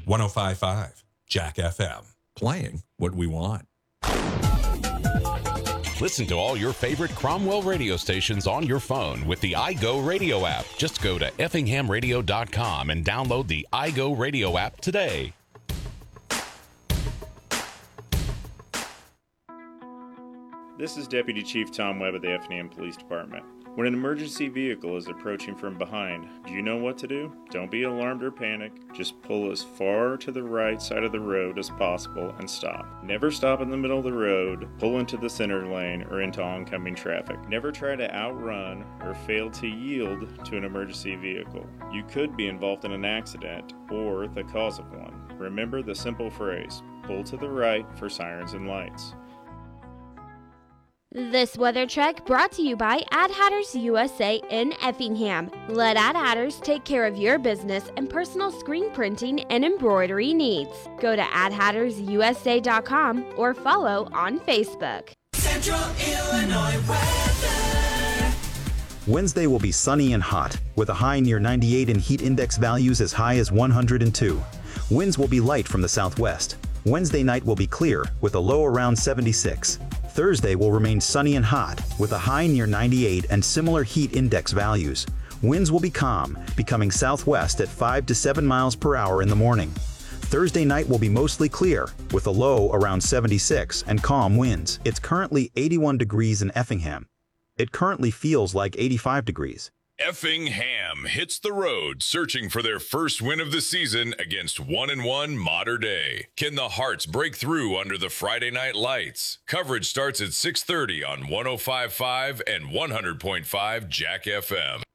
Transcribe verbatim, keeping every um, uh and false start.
one oh five point five Jack F M. Playing what we want. Listen to all your favorite Cromwell radio stations on your phone with the iGo Radio app. Just go to effingham radio dot com and download the iGo Radio app today. This is Deputy Chief Tom Webb of the Effingham Police Department. When an emergency vehicle is approaching from behind, do you know what to do? Don't be alarmed or panic. Just pull as far to the right side of the road as possible and stop. Never stop in the middle of the road, pull into the center lane, or into oncoming traffic. Never try to outrun or fail to yield to an emergency vehicle. You could be involved in an accident or the cause of one. Remember the simple phrase, pull to the right for sirens and lights. This weather check brought to you by Ad Hatters U S A in Effingham. Let Ad Hatters take care of your business and personal screen printing and embroidery needs. Go to ad hatters u s a dot com or follow on Facebook. Central Illinois weather. Wednesday will be sunny and hot, with a high near ninety-eight and heat index values as high as one hundred two. Winds will be light from the southwest. Wednesday night will be clear, with a low around seventy-six. Thursday will remain sunny and hot, with a high near ninety-eight and similar heat index values. Winds will be calm, becoming southwest at five to seven miles per hour in the morning. Thursday night will be mostly clear, with a low around seventy-six and calm winds. It's currently eighty-one degrees in Effingham. It currently feels like eighty-five degrees. Effingham hits the road searching for their first win of the season against one and one Mater Dei. Can the Hearts break through under the Friday night lights? Coverage starts at six thirty on one oh five point five and one hundred point five Jack F M.